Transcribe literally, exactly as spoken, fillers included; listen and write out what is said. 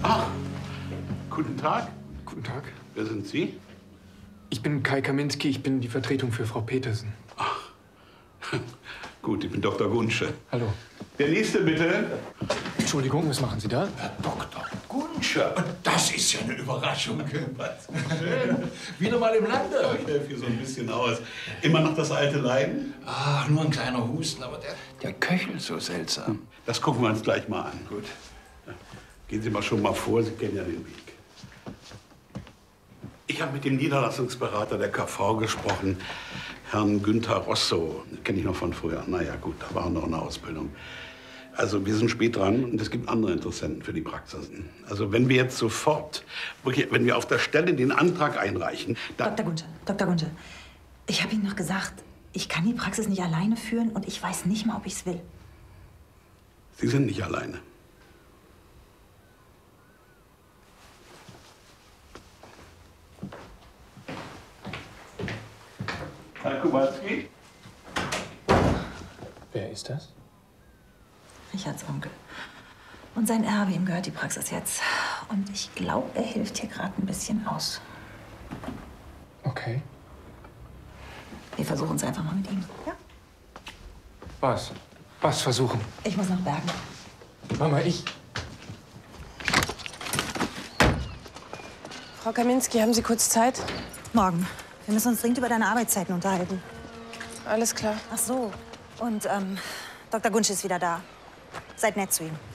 Ach, guten Tag. Guten Tag. Wer sind Sie? Ich bin Kai Kaminski, ich bin die Vertretung für Frau Petersen. Ach, gut, ich bin Doktor Gunsche. Hallo. Der nächste bitte. Entschuldigung, was machen Sie da? Herr Doktor Gunsche. Das ist ja eine Überraschung. Wieder mal im Lande. Ich helfe hier so ein bisschen aus. Immer noch das alte Leiden? Ach, nur ein kleiner Husten, aber der, der köchelt so seltsam. Das gucken wir uns gleich mal an. Gut. Gehen Sie mal schon mal vor, Sie kennen ja den Weg. Ich habe mit dem Niederlassungsberater der K V gesprochen, Herrn Günther Rosso. Den kenne ich noch von früher. Naja, gut, da war noch eine Ausbildung. Also wir sind spät dran und es gibt andere Interessenten für die Praxisen. Also wenn wir jetzt sofort, wirklich, wenn wir auf der Stelle den Antrag einreichen, dann... Doktor Gunsche, Doktor Gunsche, ich habe Ihnen noch gesagt, ich kann die Praxis nicht alleine führen und ich weiß nicht mal, ob ich es will. Sie sind nicht alleine. Herr Kowalski? Wer ist das? Richards Onkel. Und sein Erbe, ihm gehört die Praxis jetzt. Und ich glaube, er hilft hier gerade ein bisschen aus. Okay. Wir versuchen es einfach mal mit ihm. Ja? Was? Was versuchen? Ich muss nach Bergen. Mama, ich... Frau Kaminski, haben Sie kurz Zeit? Morgen. Wir müssen uns dringend über deine Arbeitszeiten unterhalten. Alles klar. Ach so. Und ähm, Doktor Gunsche ist wieder da. Seid nett zu ihm.